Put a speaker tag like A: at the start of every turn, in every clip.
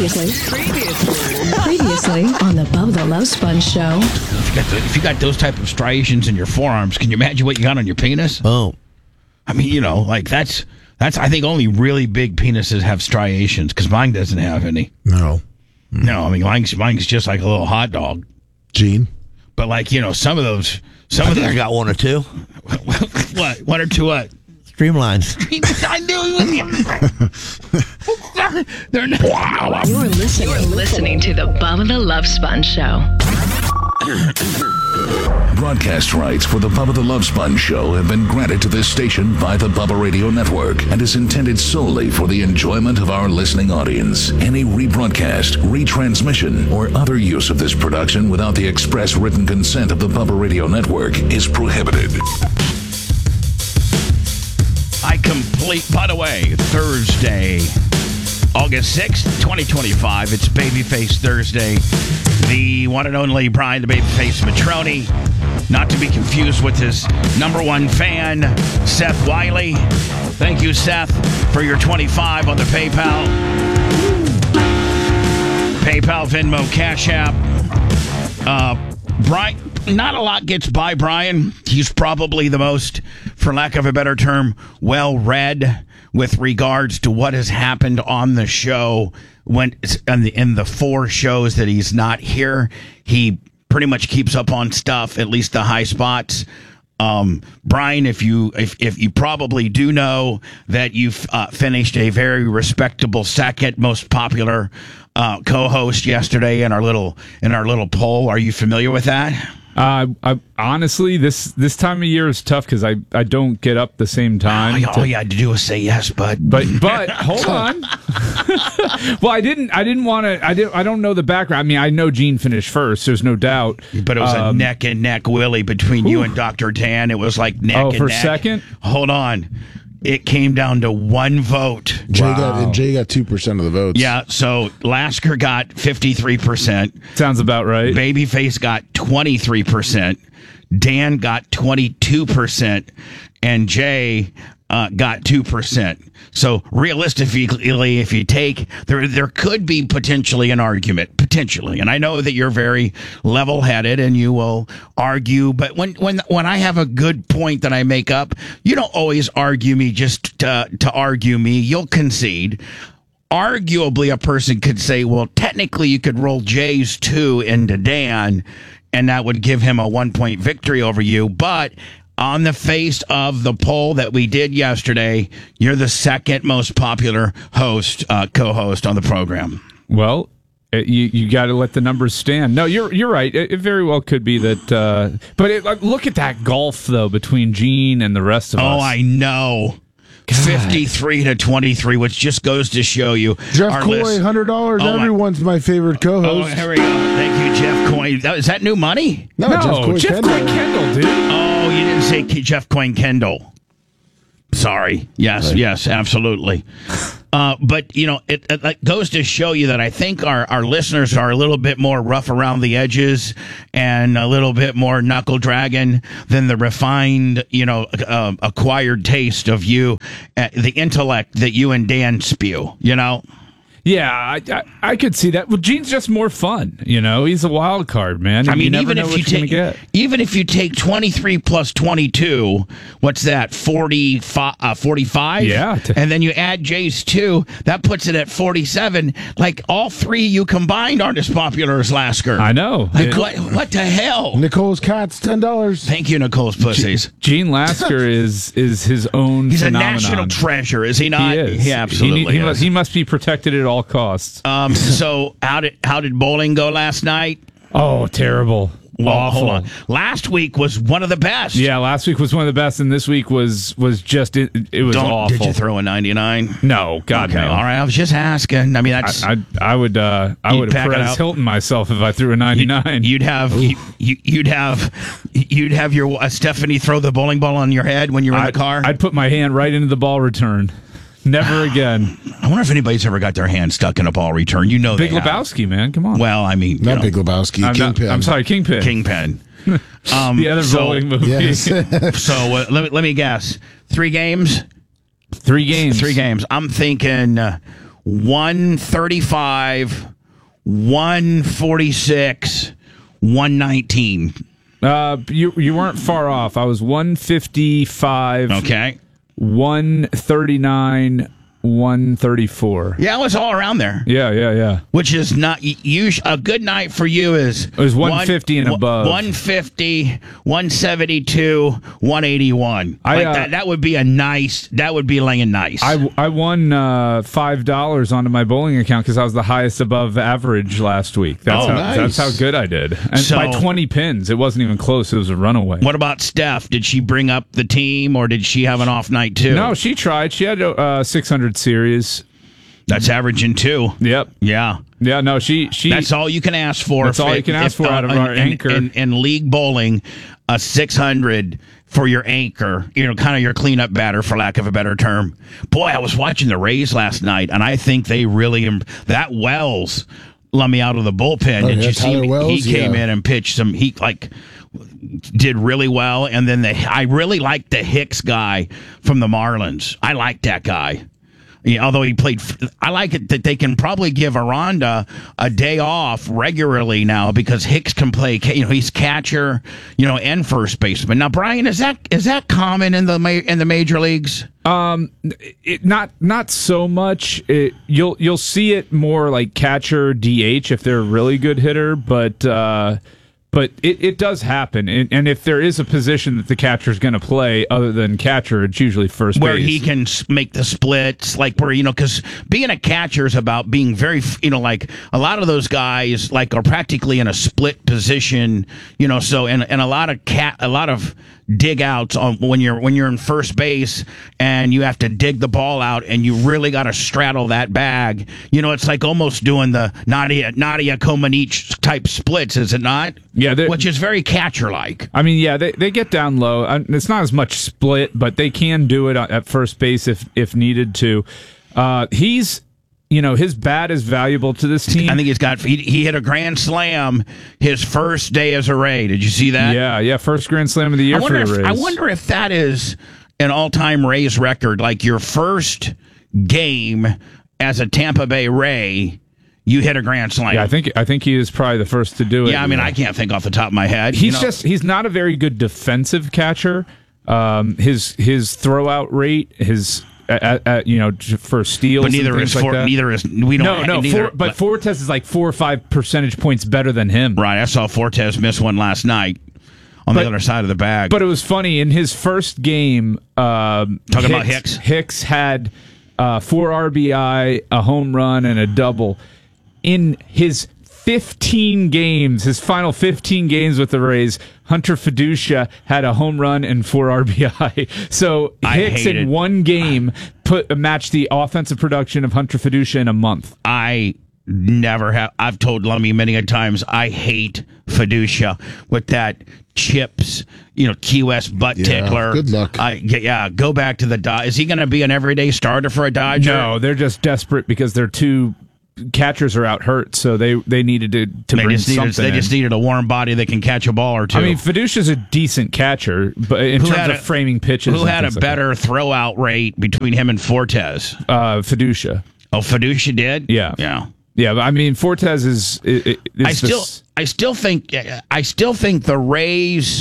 A: Previously on the Bubba the Love Sponge Show.
B: If you got those type of striations in your forearms, can you imagine what you got on your penis?
C: Oh.
B: I mean, like that's I think only really big penises have striations because mine doesn't have any.
C: No.
B: No, I mean mine's just like a little hot dog.
C: Gene?
B: But some of those
C: I got one or two.
B: What? One or two what?
C: Streamlines.
B: I knew it was They're not.
A: You're listening to the Bubba the Love Sponge Show.
D: Broadcast rights for the Bubba the Love Sponge Show have been granted to this station by the Bubba Radio Network and is intended solely for the enjoyment of our listening audience. Any rebroadcast, retransmission, or other use of this production without the express written consent of the Bubba Radio Network is prohibited.
B: By the way, Thursday, August 6th, 2025. It's Babyface Thursday. The one and only Brian the Babyface Matroni. Not to be confused with his number one fan, Seth Wiley. Thank you, Seth, for your 25 on the PayPal. PayPal, Venmo, Cash App. Brian, not a lot gets by Brian. He's probably the most, for lack of a better term, well-read with regards to what has happened on the show. In the 4 shows that he's not here, he pretty much keeps up on stuff, at least the high spots. Brian, if you probably do know that you've finished a very respectable second most popular co-host yesterday in our little poll. Are you familiar with that?
E: I honestly, this time of year is tough because I don't get up the same time.
B: All you had to do was say yes, bud.
E: But hold on. Well, I didn't want to. I don't know the background. I mean, I know Gene finished first. There's no doubt.
B: But it was a neck and neck, Willie, between you and Dr. Dan. It was like neck and neck.
E: Oh, for second?
B: Hold on. It came down to one vote.
C: Jay got 2% of the votes.
B: Yeah, so Lasker got 53%.
E: Sounds about right.
B: Babyface got 23%. Dan got 22%. And Jay got 2%. So realistically, if you take, there could be potentially an argument, and I know that you're very level-headed and you will argue, but when I have a good point that I make up, you don't always argue me just to argue me. You'll concede. Arguably, a person could say, well, technically you could roll Jay's 2 into Dan, and that would give him a 1-point victory over you, but on the face of the poll that we did yesterday, you're the second most popular co-host on the program.
E: Well, you got to let the numbers stand. No, you're right. It very well could be that. But look at that gulf though between Gene and the rest of us.
B: Oh, I know. God. 53-23, which just goes to show you.
C: Jeff Coy, $100. Everyone's my favorite co-host.
B: Oh, here we go. Thank you, Jeff Coy. Is that new money?
C: No, Jeff Coy
E: Kendall, dude.
B: Oh, you didn't say Jeff Coyne Kendall. Sorry. Yes, right. Yes, absolutely. But, it goes to show you that I think our listeners are a little bit more rough around the edges and a little bit more knuckle dragging than the refined, acquired taste of you, the intellect that you and Dan spew,
E: Yeah, I could see that. Well, Gene's just more fun, He's a wild card, man.
B: I mean,
E: even if you take 23 plus 22,
B: what's that? 45?
E: Yeah.
B: And then you add Jay's 2, that puts it at 47. Like all 3 you combined aren't as popular as Lasker.
E: I know.
B: Like what the hell?
C: Nicole's cat's $10.
B: Thank you, Nicole's pussies.
E: Gene Lasker is his own.
B: He's
E: phenomenon.
B: A national treasure, is he not?
E: He is.
B: He absolutely is.
E: He must be protected at all costs.
B: So how did bowling go last night?
E: Oh, terrible.
B: Well,
E: awful.
B: Hold on. Last week was one of the best.
E: Yeah, last week was one of the best, and this week was just it was awful.
B: Did you throw a 99?
E: No, God
B: okay,
E: no.
B: All right, I was just asking. I mean, that's
E: I would have Perez Hilton myself if I threw a 99.
B: You'd have your Stephanie throw the bowling ball on your head when you were in the car.
E: I'd put my hand right into the ball return. Never again.
B: I wonder if anybody's ever got their hand stuck in a ball return.
E: Big Lebowski, man. Come on.
B: Well, I mean,
C: not Big Lebowski. Kingpin.
E: I'm sorry, Kingpin.
B: Kingpin.
E: The other bowling movie.
C: Yes.
B: So let me guess. 3 games.
E: 3 games.
B: 3 games. I'm thinking 135, 146, 119.
E: You weren't far off. I was 155.
B: Okay.
E: 139, 134.
B: Yeah, it was all around there.
E: Yeah.
B: Which is not a good night for you is
E: It was 150 and above.
B: 150, 172, 181. That would be laying nice.
E: I won $5 onto my bowling account because I was the highest above average last week. That's how good I did. And by 20 pins. It wasn't even close. It was a runaway.
B: What about Steph? Did she bring up the team or did she have an off night too?
E: No, she tried. She had 600 series.
B: That's averaging 2.
E: Yep.
B: Yeah.
E: Yeah, no, she
B: That's all you can ask for.
E: That's all you can ask for out of our anchor.
B: In league bowling, a 600 for your anchor, kind of your cleanup batter, for lack of a better term. Boy, I was watching the Rays last night, and I think they really that Wells let me out of the bullpen. Did you see he came in and pitched some? He did really well, and then I really liked the Hicks guy from the Marlins. I like that guy. Yeah, although he played, I like it that they can probably give Aranda a day off regularly now because Hicks can play. He's catcher, and first baseman. Now, Brian, is that common in the major leagues?
E: Not so much. You'll see it more like catcher, DH if they're a really good hitter, but it does happen. And if there is a position that the catcher's going to play other than catcher, it's usually first base.
B: Where he can make the splits, because being a catcher is about being very, like a lot of those guys are practically in a split position, so, and a lot of dig outs on when you're in first base and you have to dig the ball out and you really got to straddle that bag. It's like almost doing the Nadia Comaneci type splits, is it not?
E: Yeah,
B: which is very catcher-like.
E: I mean, yeah, they get down low. It's not as much split, but they can do it at first base if needed to. He's, his bat is valuable to this team.
B: I think he hit a grand slam his first day as a Ray. Did you see that?
E: Yeah, first grand slam of the year for the Rays.
B: I wonder if that is an all-time Rays record, like your first game as a Tampa Bay Ray. You hit a grand slam.
E: Yeah, I think he is probably the first to do it.
B: Yeah, I mean, I can't think off the top of my head.
E: He's not a very good defensive catcher. His throw out rate, his for steals,
B: but neither is
E: but Fortes is like 4 or 5 percentage points better than him.
B: Right, I saw Fortes miss one last night on the other side of the bag.
E: But it was funny in his first game.
B: Talking about Hicks.
E: Hicks had 4 RBI, a home run, and a double. In his 15 games, his final 15 games with the Rays, Hunter Fiducia had a home run and 4 RBI. So Hicks in one game matched the offensive production of Hunter Fiducia in a month.
B: I never have. I've told Lummy many a times I hate Fiducia with that chips, Key West butt tickler.
C: Good luck.
B: Go back to the Dodgers. Is he going to be an everyday starter for a Dodger?
E: No, they're just desperate because their 2 catchers are out hurt, so they needed to bring something.
B: They just needed a warm body that can catch a ball or two.
E: I mean, Fiducia's a decent catcher, but in terms of framing pitches,
B: who had a better throw out rate between him and Fortes?
E: Fiducia.
B: Oh, Fiducia did.
E: Yeah. But I mean, Fortes is
B: I still think the Rays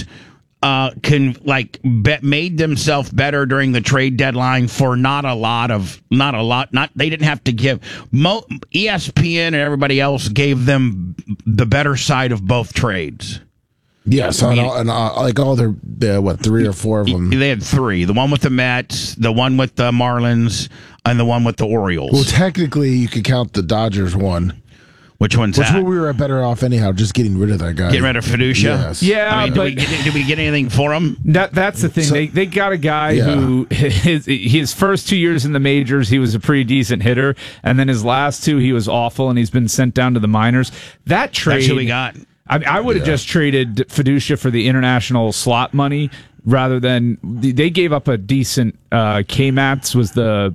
B: made themselves better during the trade deadline for not a lot. They didn't have to give. ESPN and everybody else gave them the better side of both trades.
C: Yes, all their 3 or 4 of them.
B: They had 3: the one with the Mets, the one with the Marlins, and the one with the Orioles.
C: Well, technically, you could count the Dodgers one.
B: Which one's that?
C: Which we were better off anyhow, just getting rid of that guy.
B: Getting rid of Fiducia?
C: Yes.
E: Yeah,
B: I mean, did we get anything for him?
E: That's the thing. So, they got a guy who his first 2 years in the majors, he was a pretty decent hitter, and then his last 2, he was awful, and he's been sent down to the minors. That trade,
B: that's who we got.
E: I would have just traded Fiducia for the international slot money rather than they gave up a decent K-Mats was the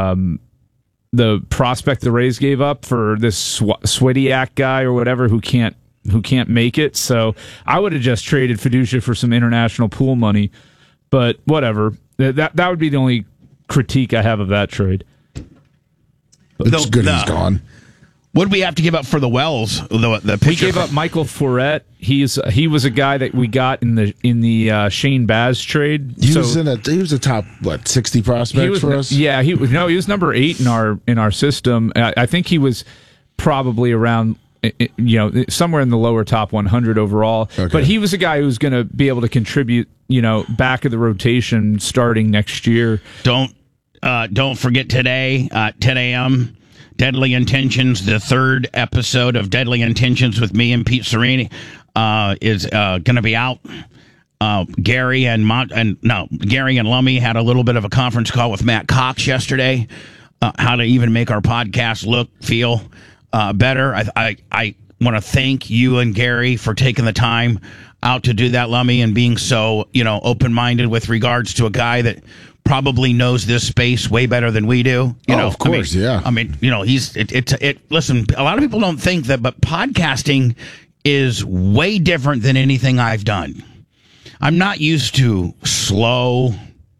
E: prospect the Rays gave up for this Swediak guy or whatever who can't make it. So I would have just traded Fiducia for some international pool money, but whatever. That would be the only critique I have of that trade.
C: It's good he's gone.
B: What did we have to give up for the Wells? The
E: we gave up Michael Fourette. He was a guy that we got in the Shane Baz trade.
C: He was a top 60 prospect for us.
E: Yeah, he was number 8 in our system. I think he was probably around somewhere in the lower top 100 overall. Okay. But he was a guy who was going to be able to contribute back of the rotation starting next year.
B: Don't forget today 10 a.m. Deadly Intentions, the third episode of Deadly Intentions with me and Pete Cerini is going to be out. Gary and Lummy had a little bit of a conference call with Matt Cox yesterday. How to even make our podcast feel better. I want to thank you and Gary for taking the time out to do that, Lummy, and being so open-minded with regards to a guy that probably knows this space way better than we do.
C: Of course, yeah.
B: I mean, listen, a lot of people don't think that, but podcasting is way different than anything I've done. I'm not used to slow,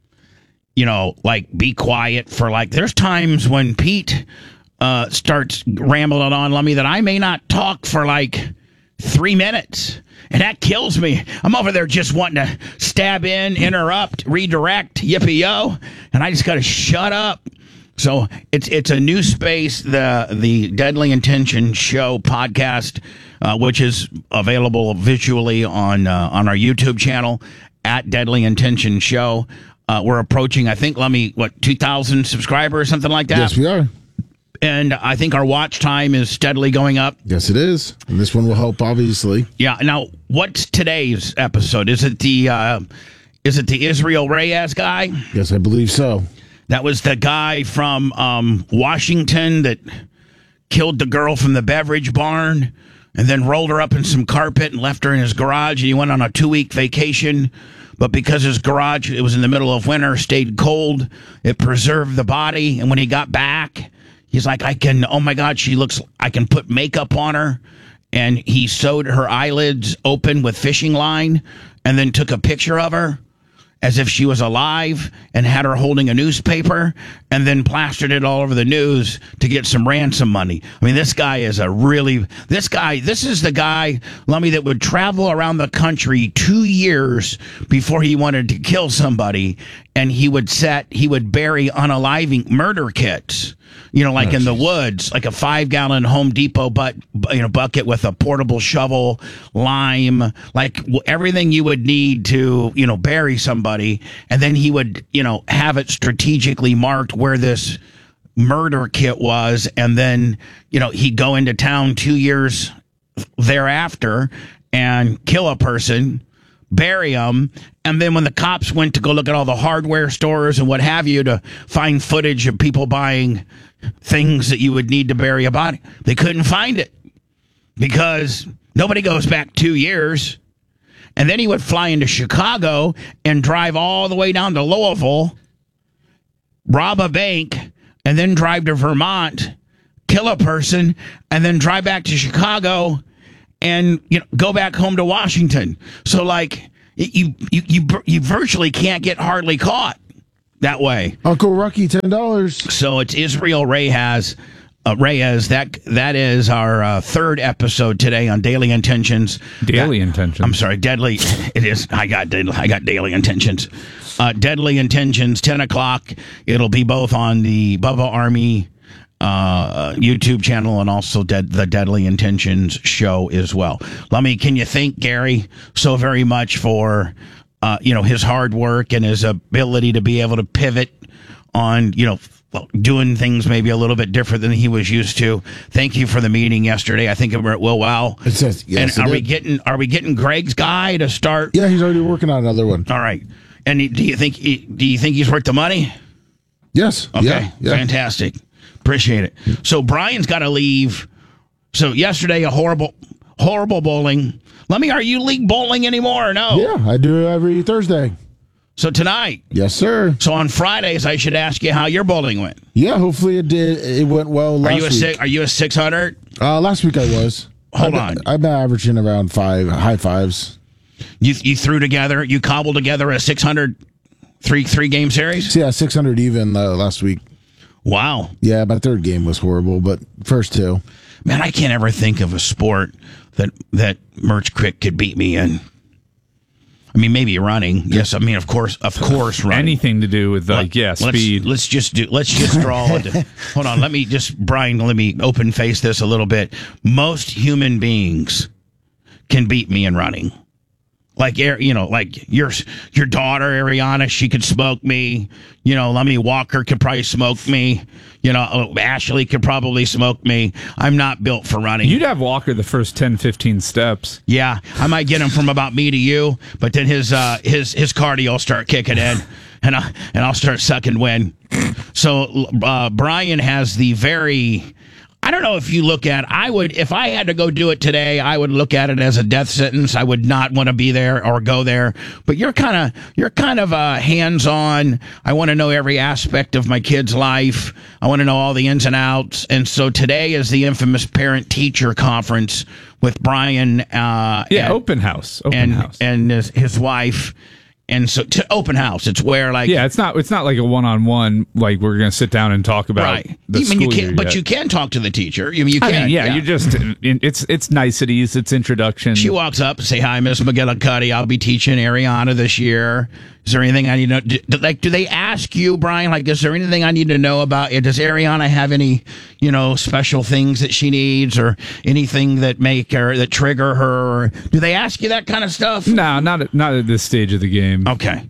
B: be quiet for there's times when Pete starts rambling on, Lummy, that I may not talk for 3 minutes. And that kills me. I'm over there just wanting to stab in, interrupt, redirect, yippee-yo, and I just got to shut up. So it's a new space, the Deadly Intention Show podcast, which is available visually on our YouTube channel at Deadly Intention Show. We're approaching, I think, 2,000 subscribers, something like that.
C: Yes, we are.
B: And I think our watch time is steadily going up.
C: Yes, it is. And this one will help, obviously.
B: Yeah. Now, what's today's episode? Is it the Israel Reyes guy?
C: Yes, I believe so.
B: That was the guy from Washington that killed the girl from the beverage barn and then rolled her up in some carpet and left her in his garage. And he went on a 2-week vacation. But because his garage, it was in the middle of winter, stayed cold, it preserved the body. And when he got back, he's like, I can put makeup on her. And he sewed her eyelids open with fishing line and then took a picture of her as if she was alive and had her holding a newspaper and then plastered it all over the news to get some ransom money. I mean, this guy is this is the guy, Lummy, that would travel around the country 2 years before he wanted to kill somebody, and he would bury unaliving murder kits. In the woods, like a 5-gallon Home Depot bucket with a portable shovel, lime, everything you would need to, bury somebody. And then he would, have it strategically marked where this murder kit was. And then, he'd go into town 2 years thereafter and kill a person, bury them, and then when the cops went to go look at all the hardware stores and what have you to find footage of people buying things that you would need to bury a body, they couldn't find it because nobody goes back 2 years. And then he would fly into Chicago and drive all the way down to Louisville, rob a bank, and then drive to Vermont, kill a person, and then drive back to Chicago and go back home to Washington. So you virtually can't get hardly caught that way.
C: Uncle Rucky, $10.
B: So it's Israel Reyes. That is our third episode today on Daily Intentions.
E: Intentions.
B: I'm sorry, Deadly. It is. I got Daily Intentions. Deadly Intentions, 10 o'clock. It'll be both on the Bubba Army YouTube channel and also the Deadly Intentions show as well. Lummy, can you thank Gary so very much for his hard work and his ability to be able to pivot on doing things maybe a little bit different than he was used to. Thank you for the meeting yesterday. I think it went well.
C: It says, yes,
B: and are we getting Greg's guy to start?
C: Yeah, he's already working on another one.
B: All right. And do you think he's worth the money?
C: Yes.
B: Okay.
C: Yeah.
B: Fantastic. Appreciate it. So Brian's got to leave. So yesterday, a horrible bowling. Lummy, are you league bowling anymore or no?
C: Yeah, I do every Thursday.
B: So tonight?
C: Yes, sir.
B: So on Fridays, I should ask you how your bowling went.
C: Yeah, hopefully it did. It went well last week.
B: Are you a 600?
C: Last week I was.
B: Hold on.
C: I've been averaging around high fives.
B: You cobbled together a 600 three game series?
C: So yeah, 600 even last week.
B: Wow.
C: Yeah, my third game was horrible, but first two.
B: Man, I can't ever think of a sport that Merch Crick could beat me in. I mean, maybe running. Yes, I mean, of course, running.
E: Anything to do with speed.
B: Let's just draw. Hold on, let me open face this a little bit. Most human beings can beat me in running. Like your daughter Ariana, she could smoke me. Lummy Walker could probably smoke me. Ashley could probably smoke me. I'm not built for running.
E: You'd have Walker the first 10, 15 steps.
B: Yeah, I might get him from about me to you, but then his cardio will start kicking in, and I'll start sucking wind. So Brian has the very. I don't know if you look at. If I had to go do it today, I would look at it as a death sentence. I would not want to be there or go there. But you're kind of hands-on. I want to know every aspect of my kid's life. I want to know all the ins and outs. And so today is the infamous parent-teacher conference with Brian.
E: Open house.
B: And his wife. And so to open house, it's where
E: it's not like a one-on-one, like we're going to sit down and talk about the school year.
B: But you can talk to the teacher. You can.
E: You just it's niceties, it's introduction.
B: She walks up and say, "Hi, Miss McGillicuddy. I'll be teaching Ariana this year. Is there anything I need to know?" Do they ask you, Brian? Is there anything I need to know about it? Does Ariana have any, special things that she needs or anything that trigger her? Or do they ask you that kind of stuff?
E: No, not at this stage of the game.
B: Okay.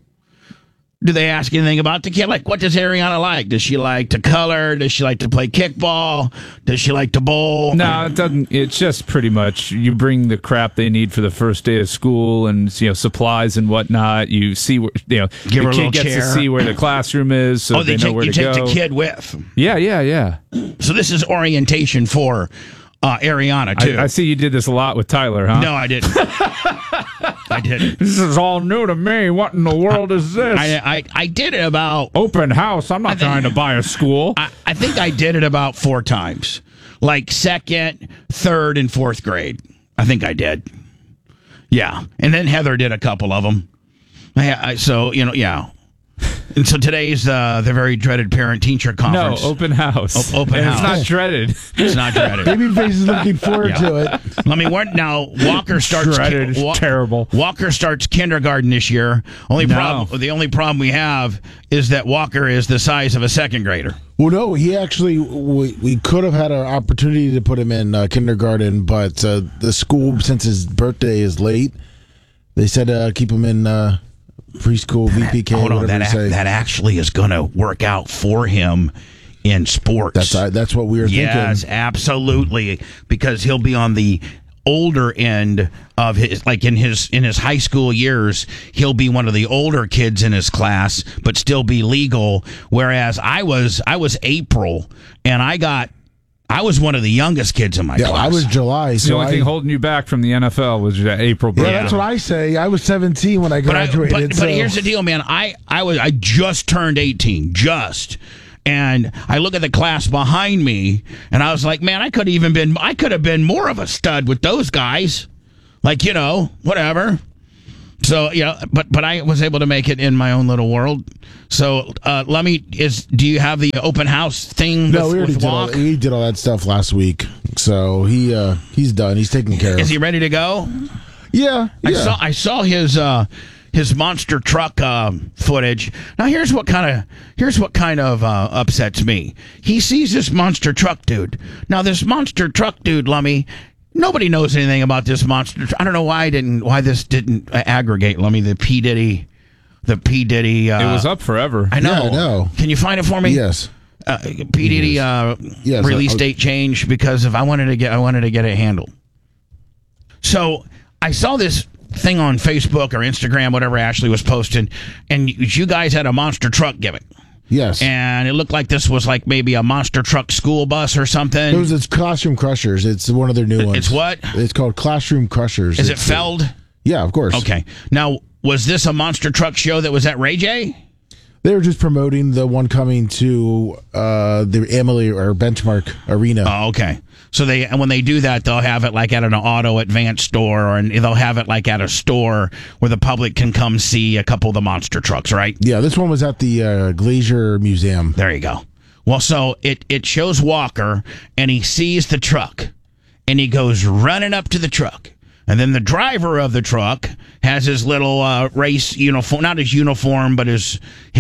B: Do they ask anything about the kid? What does Ariana like? Does she like to color? Does she like to play kickball? Does she like to bowl?
E: No, it doesn't. It's just pretty much you bring the crap they need for the first day of school and supplies and whatnot. You see where
B: give her
E: the kid gets
B: chair.
E: to see where the classroom is, so they know where to go.
B: You take the kid with.
E: Yeah.
B: So this is orientation for Ariana too.
E: I see you did this a lot with Tyler, huh?
B: No, I didn't. I didn't.
E: This is all new to me. What in the world is this?
B: I did it about
E: open house. I'm not trying to buy a school.
B: I think I did it about 4 times, like second, third, and fourth grade. I think I did. Yeah, and then Heather did a couple of them. Yeah. And so today's the very dreaded parent-teacher conference.
E: No, open house.
B: Open house.
E: It's not dreaded.
B: It's not dreaded.
C: Babyface is looking forward to it.
B: Now Walker starts
E: dreaded. Terrible.
B: Walker starts kindergarten this year. The only problem we have is that Walker is the size of a second grader.
C: Well, no, he actually we could have had an opportunity to put him in kindergarten, but the school, since his birthday is late, they said keep him in preschool, VPK.
B: Hold on, that actually is going to work out for him in sports.
C: That's what we were thinking.
B: Yes, absolutely, because he'll be on the older end of his, in his high school years, he'll be one of the older kids in his class, but still be legal. Whereas I was April, and I was one of the youngest kids in my class.
C: I was July.
E: The only thing holding you back from the NFL was your April birthday.
C: Yeah, that's what I say. I was 17 when I graduated.
B: But here's the deal, man. I just turned 18, and I look at the class behind me, and I was like, man, I could have been more of a stud with those guys. Whatever. So, but I was able to make it in my own little world. So, do you have the open house thing?
C: No, we already did all that stuff last week. So he's done. He's taken care of.
B: Is he ready to go?
C: Yeah.
B: I saw his monster truck footage. Now here's what kind of upsets me. He sees this monster truck dude. Now this monster truck dude, Lummy, nobody knows anything about this monster. I don't know why this didn't aggregate, Lummy. The P Diddy. It
E: was up forever.
B: I know.
C: Yeah, I know.
B: Can you find it for me?
C: Yes.
B: P Diddy release date change because I wanted to get it handled. So I saw this thing on Facebook or Instagram, whatever Ashley was posting, and you guys had a monster truck gimmick.
C: Yes.
B: And it looked like this was maybe a monster truck school bus or something.
C: It's Classroom Crushers. It's one of their new ones.
B: It's what?
C: It's called Classroom Crushers.
B: Is it Feld?
C: Yeah, of course.
B: Okay. Now, was this a monster truck show that was at Ray J?
C: They were just promoting the one coming to the Amalie or Benchmark Arena.
B: Oh, okay. So when they do that, they'll have it at an auto advance store, or they'll have it at a store where the public can come see a couple of the monster trucks, right?
C: Yeah, this one was at the Glacier Museum.
B: There you go. Well, so it shows Walker, and he sees the truck, and he goes running up to the truck. And then the driver of the truck has his little race uniform, not his uniform, but his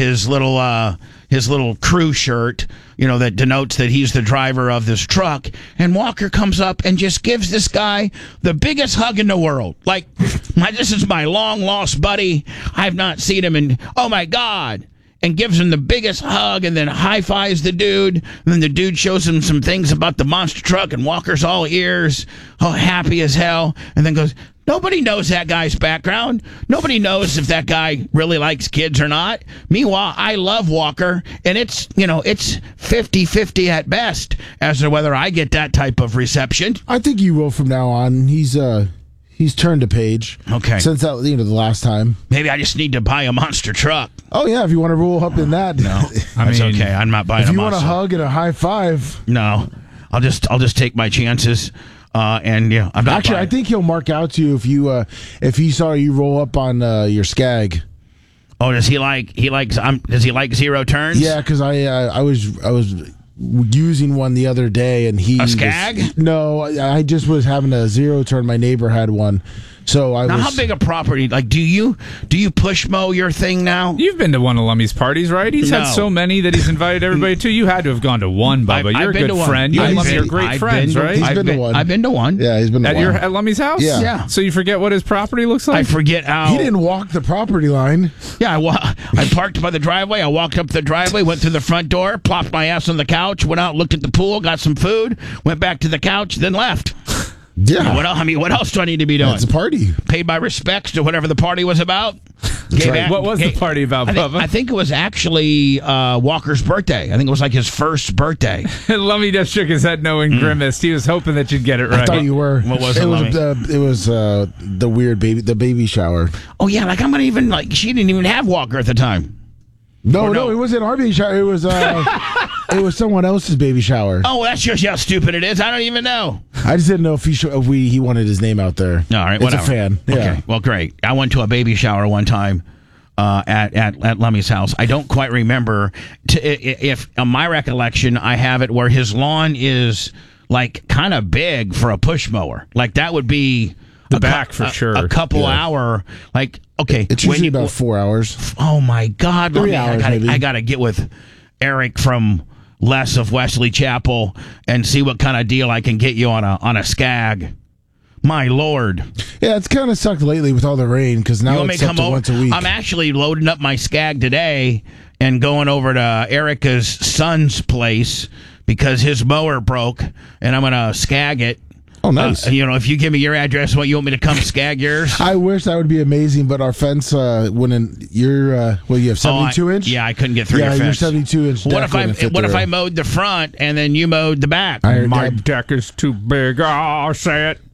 B: little crew shirt, that denotes that he's the driver of this truck. And Walker comes up and just gives this guy the biggest hug in the world. Like, this is my long lost buddy. I've not seen him in, oh my God. And gives him the biggest hug, and then high-fives the dude. And then the dude shows him some things about the monster truck, and Walker's all ears, all happy as hell, and then goes, nobody knows that guy's background. Nobody knows if that guy really likes kids or not. Meanwhile, I love Walker, and it's 50-50 at best as to whether I get that type of reception.
C: I think you will from now on. He's turned a page.
B: Okay.
C: Since that, the last time.
B: Maybe I just need to buy a monster truck.
C: Oh yeah, if you want to roll up in that.
B: No, that's okay. I'm not buying.
C: If
B: a
C: you
B: monster.
C: want a hug and a high five.
B: No, I'll just take my chances. I'm not
C: Actually,
B: buying.
C: I think he'll mark out to you if he saw you roll up on your Skag.
B: Oh, does he like zero turns?
C: Yeah, because I was using one the other day, and
B: a Skag?
C: No, I just was having a zero turn. My neighbor had one, so I
B: now,
C: was.
B: how big a property? Like, do you push mow your thing now?
E: You've been to one of Lummy's parties, right? He's had
B: No.
E: so many that he's invited everybody to. You had to have gone to one, Bubba. You're
B: I've
E: a
B: been
E: good
B: to one.
E: friend. You
C: Yeah,
E: and
C: he's
E: Lummy are
C: been-
E: great
B: I've
E: friends,
B: been-
E: right?
C: He's been to one.
B: I've been to one.
C: Yeah, he's been
E: At Lummy's house?
C: Yeah.
B: Yeah.
E: So you forget what his property looks like?
B: I forget how.
C: He didn't walk the property line.
B: Yeah, I parked by the driveway. I walked up the driveway, went through the front door, plopped my ass on the couch, went out, looked at the pool, got some food, went back to the couch, then left.
C: Yeah,
B: What else do I need to be doing?
C: it's a party.
B: Paid my respects to whatever the party was about.
C: right.
E: What was the party about, Bubba?
B: I think it was actually Walker's birthday. I think it was like his first birthday.
E: Lummy just shook his head no and grimaced. He was hoping that you'd get it right.
C: I thought you were.
B: What was it, Lummy?
C: It was the weird baby shower.
B: Oh yeah, like I'm not even like she didn't even have Walker at the time.
C: No,
B: Or no.
C: it wasn't our baby shower. It was it was someone else's baby shower.
B: Oh, that's just how stupid it is. I don't even know.
C: I just didn't know if he wanted his name out there.
B: All right,
C: it's
B: whatever.
C: a fan. Yeah.
B: Okay, well, great. I went to a baby shower one time at Lummy's house. I don't quite remember if on my recollection I have it where his lawn is like kind of big for a push mower. Like that would be
E: The back for sure.
B: A couple
C: Yeah.
B: hour. Like okay,
C: It's usually about 4 hours.
B: Oh my God,
C: 3
B: Lummy,
C: hours, maybe.
B: I gotta get with Eric from Les of Wesley Chapel and see what kind of deal I can get you on a Skag. My Lord.
C: Yeah, it's kind of sucked lately with all the rain because
B: You
C: now
B: want me
C: it's
B: to
C: up
B: come
C: to
B: over?
C: once a week.
B: I'm actually loading up my Skag today and going over to Erica's son's place because his mower broke, and I'm going to Skag it.
C: Oh, nice.
B: If you give me your address, what you want me to come Skag yours?
C: I wish that would be amazing, but our fence wouldn't. You have 72 inch.
B: Yeah, I couldn't get through
C: Yeah,
B: your
C: your
B: fence.
C: 72 inch.
B: What if I mowed the front and then you mowed the back?
E: My deck is too big. I'll say it.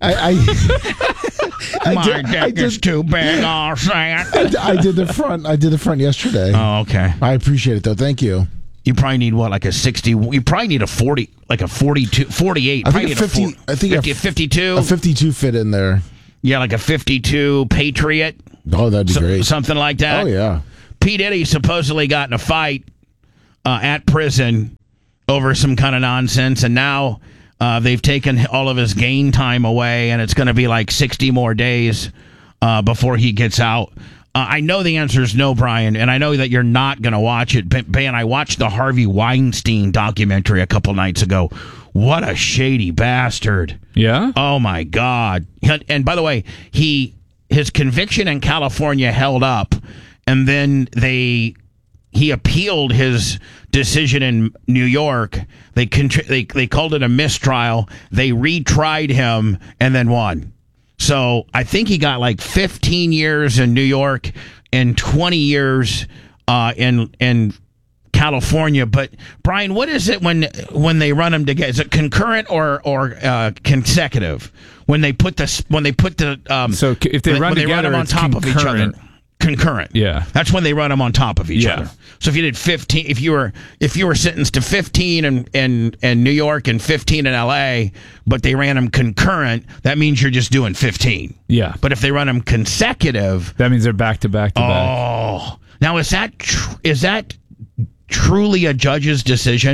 B: My deck is too big. I'll say it.
C: I did the front. I did the front yesterday.
B: Oh, okay.
C: I appreciate it though. Thank you.
B: You probably need what, like a 60? You probably need a 40, like a 42, 48.
C: I
B: Probably
C: think
B: need
C: a 50. I think
B: 50, 52.
C: A 52 fit in there.
B: Yeah, like a 52 Patriot.
C: Oh, that'd be great.
B: Something like that.
C: Oh yeah.
B: P. Diddy supposedly got in a fight at prison over some kind of nonsense, and now they've taken all of his gain time away, and it's going to be like 60 more days before he gets out. I know the answer is no, Brian, and I know that you're not going to watch it. But, man, I watched the Harvey Weinstein documentary a couple nights ago. What a shady bastard.
E: Yeah?
B: Oh, my God. And by the way, his conviction in California held up, and then he appealed his decision in New York. They called it a mistrial. They retried him and then won. So I think he got like 15 years in New York and 20 years in California. But Brian, what is it when they run them together? Is it concurrent or consecutive? When they put the
E: So if they run together,
B: them on
E: it's
B: top of each other.
E: concurrent.
B: Concurrent.
E: Yeah.
B: That's when they run them on top of each
E: Yeah.
B: other. So if you did 15, if you were sentenced to 15 in New York and 15 in LA, but they ran them concurrent, that means you're just doing 15.
E: Yeah.
B: But if they run them consecutive,
E: That means they're back to back to back.
B: oh, now is that truly a judge's decision?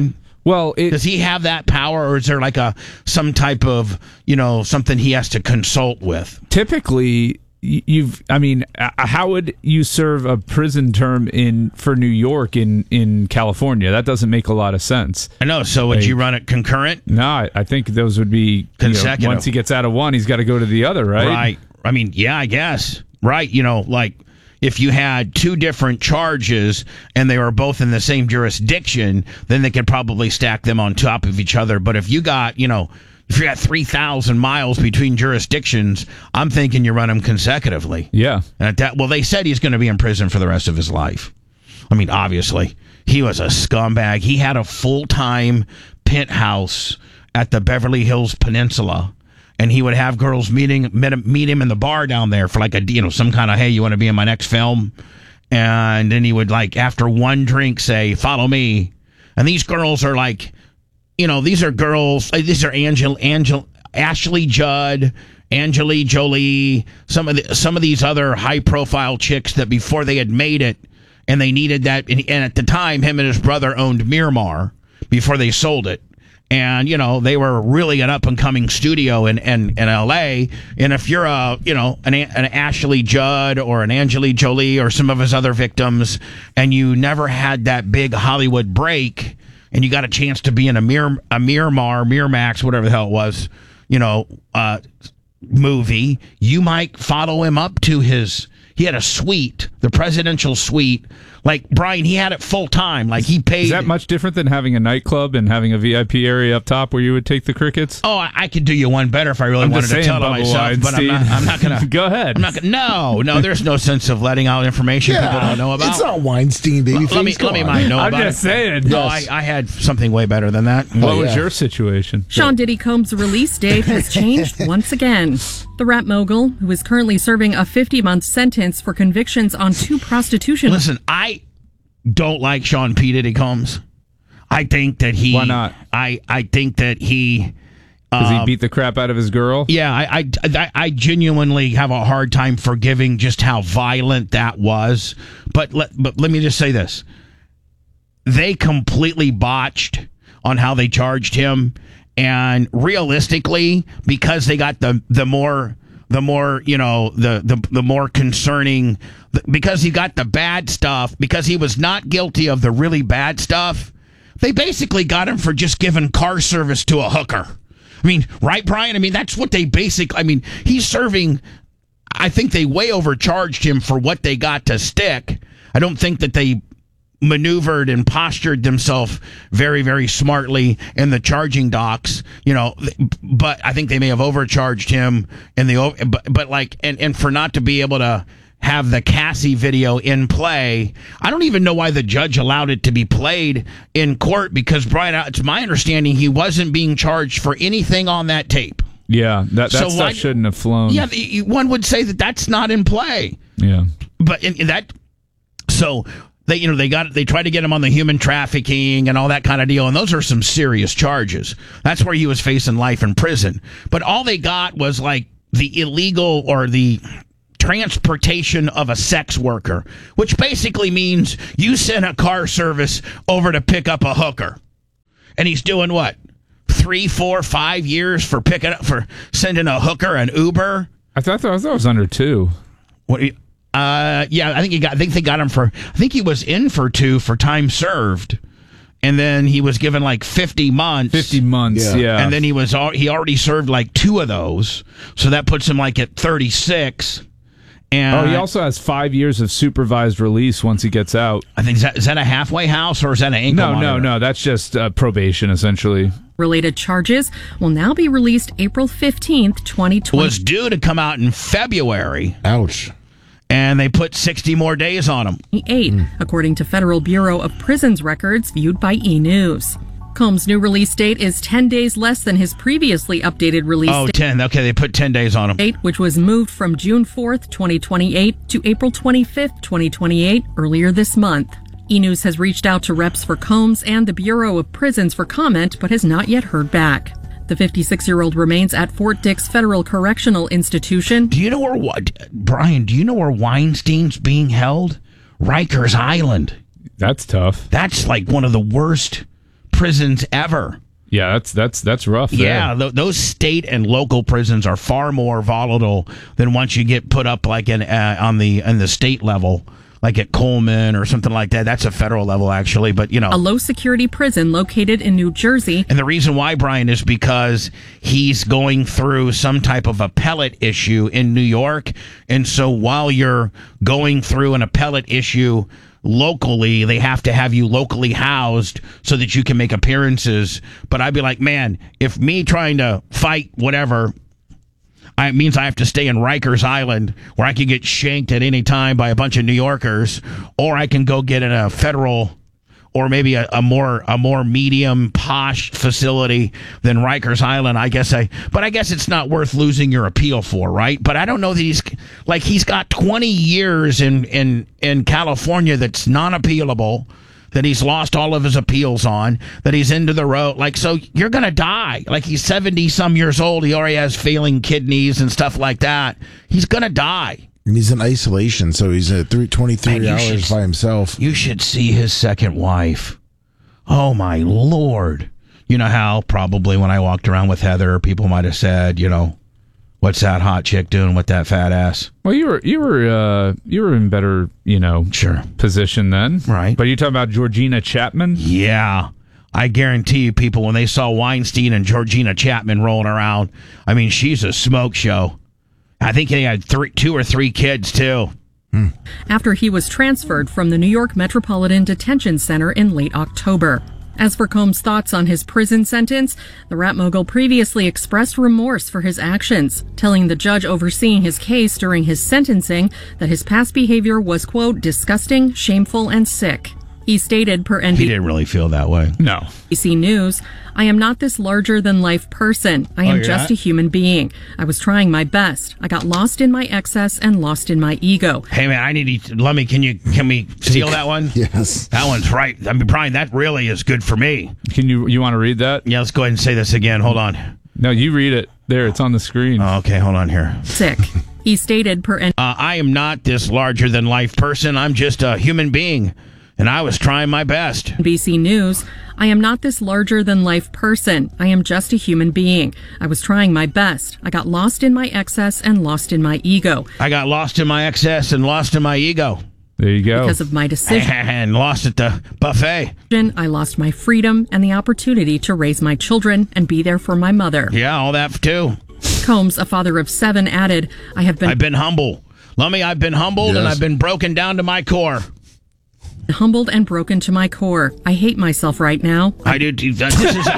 E: Well,
B: does he have that power, or is there like some type of something he has to consult with?
E: Typically, how would you serve a prison term for New York in California? That doesn't make a lot of sense.
B: I know. So would you run it concurrent?
E: No, I think those would be
B: consecutive.
E: Once he gets out of one, he's got to go to the other, right?
B: Right. I mean, yeah, I guess. Right. Like if you had two different charges and they were both in the same jurisdiction, then they could probably stack them on top of each other. But if you got, if you got 3,000 miles between jurisdictions, I'm thinking you run them consecutively.
E: Yeah.
B: And they said he's going to be in prison for the rest of his life. I mean, obviously, he was a scumbag. He had a full-time penthouse at the Beverly Hills Peninsula, and he would have girls meet him in the bar down there for like some kind of, hey, you want to be in my next film? And then he would, like, after one drink say, follow me. And these girls are like, these are girls. These are Ashley Judd, Angelique Jolie, some of these other high-profile chicks that before they had made it, and they needed that. And at the time, him and his brother owned Miramar before they sold it. And, they were really an up-and-coming studio in L.A. And if you're an Ashley Judd or an Angelique Jolie or some of his other victims, and you never had that big Hollywood break, and you got a chance to be in a Miramax, whatever the hell it was, movie, you might follow him up to he had a suite, the presidential suite. Like, Brian, he had it full time. Like, he paid.
E: Is that much different than having a nightclub and having a VIP area up top where you would take the crickets?
B: Oh, I could do you one better if I really wanted to tell it myself, but I'm not going to.
E: Go ahead.
B: No, there's no sense of letting out information people don't know about.
C: It's not Weinstein, baby.
B: Let me know about it.
E: I'm just saying.
B: No, I had something way better than that.
E: What was your situation?
F: Sean Diddy Combs' release date has changed once again. The rap mogul, who is currently serving a 50-month sentence for convictions on 2 prostitution.
B: Listen, I don't like Sean P. Diddy Combs. I think that he.
E: Why not?
B: I think that he.
E: Because he beat the crap out of his girl?
B: Yeah, I genuinely have a hard time forgiving just how violent that was. But let me just say this. They completely botched on how they charged him. And realistically, because they got the more concerning, because he got the bad stuff, because he was not guilty of the really bad stuff, they basically got him for just giving car service to a hooker. I mean, right, Brian? I mean, that's what they he's serving. I think they way overcharged him for what they got to stick. I don't think that they maneuvered and postured themselves very, very smartly in the charging docks, but I think they may have overcharged him and for not to be able to have the Cassie video in play. I don't even know why the judge allowed it to be played in court, because, Brian, it's my understanding he wasn't being charged for anything on that tape.
E: Yeah, that stuff shouldn't have flown.
B: Yeah, one would say that that's not in play.
E: Yeah.
B: But in that, so they tried to get him on the human trafficking and all that kind of deal, and those are some serious charges. That's where he was facing life in prison. But all they got was like the illegal or the transportation of a sex worker, which basically means you send a car service over to pick up a hooker, and he's doing what, 3, 4, 5 years for sending a hooker an Uber.
E: I thought it was under 2.
B: What? Yeah, I think they got him for. I think he was in for 2 for time served, and then he was given like 50 months.
E: 50 months, yeah.
B: And then he already served like 2 of those, so that puts him like at 36. And
E: he also has 5 years of supervised release once he gets out.
B: I think is that a halfway house or is that an ankle monitor?
E: No. That's just probation, essentially.
F: Related charges will now be released April 15th, 2020.
B: Was due to come out in February.
C: Ouch.
B: And they put 60 more days on him.
F: 8, according to Federal Bureau of Prisons records viewed by E! News. Combs' new release date is 10 days less than his previously updated release date.
B: 10. Okay, they put 10 days on him.
F: Which was moved from June 4th, 2028 to April 25th, 2028 earlier this month. E! News has reached out to reps for Combs and the Bureau of Prisons for comment, but has not yet heard back. The 56-year-old remains at Fort Dix Federal Correctional Institution.
B: Brian, do you know where Weinstein's being held? Rikers Island.
E: That's tough.
B: That's like one of the worst prisons ever.
E: Yeah, that's rough.
B: Yeah, those state and local prisons are far more volatile than once you get put up like in the state level, like at Coleman or something like that. That's a federal level, actually. But,
F: A low-security prison located in New Jersey.
B: And the reason why, Brian, is because he's going through some type of appellate issue in New York. And so while you're going through an appellate issue locally, they have to have you locally housed so that you can make appearances. But I'd be like, man, if me trying to fight whatever, it means I have to stay in Rikers Island where I can get shanked at any time by a bunch of New Yorkers, or I can go get in a federal or maybe a more medium posh facility than Rikers Island. I guess it's not worth losing your appeal for, right? But I don't know that he's got 20 years in California that's non-appealable, that he's lost all of his appeals on, that he's into the road. Like, so you're going to die. Like, he's 70 some years old. He already has failing kidneys and stuff like that. He's going to die.
C: And he's in isolation, so he's at 23 hours by himself.
B: You should see his second wife. Oh, my Lord. You know how probably when I walked around with Heather, people might have said, what's that hot chick doing with that fat ass?
E: Well, you were in better,
B: sure,
E: position then.
B: Right.
E: But you talking about Georgina Chapman?
B: Yeah. I guarantee you people, when they saw Weinstein and Georgina Chapman rolling around, I mean, she's a smoke show. I think he had 2 or 3 kids, too.
F: After he was transferred from the New York Metropolitan Detention Center in late October. As for Combs' thoughts on his prison sentence, the rap mogul previously expressed remorse for his actions, telling the judge overseeing his case during his sentencing that his past behavior was, quote, disgusting, shameful, and sick. He stated per NBC
B: He didn't really feel that way.
E: No.
F: News, I am not this larger-than-life person. I am just a human being. I was trying my best. I got lost in my excess and lost in my ego.
B: Hey, man, I need to... Can we steal that one?
C: Yes.
B: That one's right. I mean, Brian, that really is good for me.
E: Can you want to read that?
B: Yeah, let's go ahead and say this again. Hold on.
E: No, you read it. There, it's on the screen.
B: Okay, hold on here.
F: Sick. He stated per
B: I am not this larger-than-life person. I'm just a human being. And I was trying my best.
F: NBC News, I am not this larger-than-life person. I am just a human being. I was trying my best. I got lost in my excess and lost in my ego.
B: I got lost in my excess and lost in my ego.
E: There you go.
F: Because of my decision.
B: And lost at the buffet.
F: I lost my freedom and the opportunity to raise my children and be there for my mother.
B: Yeah, all that too.
F: Combs, a father of 7, added, I've been
B: humble. Lummy, I've been humbled and I've been broken down to my core.
F: Humbled and broken to my core. I hate myself right now.
B: I do. Is this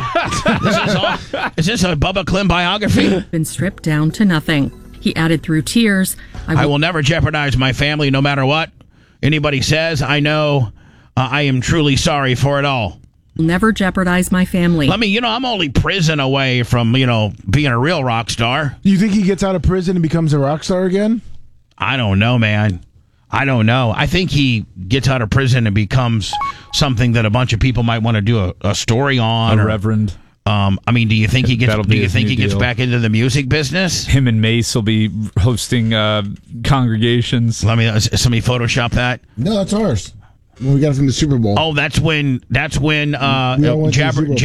B: a Bubba Clem biography?
F: Been stripped down to nothing. He added through tears,
B: I will never jeopardize my family no matter what anybody says. I know I am truly sorry for it all.
F: Never jeopardize my family.
B: I'm only prison away from, being a real rock star.
C: Do you think he gets out of prison and becomes a rock star again?
B: I don't know, man. I don't know. I think he gets out of prison and becomes something that a bunch of people might want to do a story on.
E: A reverend.
B: Do you think he gets back into the music business?
E: Him and Mace will be hosting congregations.
B: Let me somebody Photoshop that.
C: No, that's ours. We got it from the Super Bowl.
B: Oh, that's when
C: we all went to the Super Bowl.